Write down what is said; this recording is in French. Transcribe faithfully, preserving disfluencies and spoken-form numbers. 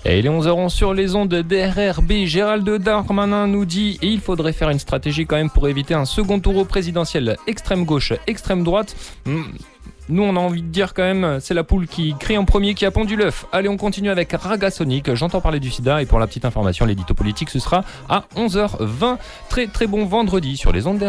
Et il est onze heures sur les ondes D R R B. Gérald Darmanin nous dit il faudrait faire une stratégie quand même pour éviter un second tour au présidentiel extrême gauche, extrême droite. Nous, on a envie de dire quand même, c'est la poule qui crie en premier qui a pondu l'œuf. Allez, on continue avec Raga Sonic. J'entends parler du sida et pour la petite information, l'édito politique, ce sera à onze heures vingt. Très très bon vendredi sur les ondes D R R B.